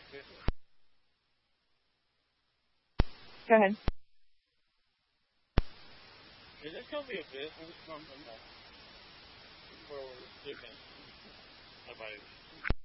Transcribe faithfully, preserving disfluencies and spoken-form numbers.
Go ahead. Is this going to be a business something where we're sleeping? Nobody.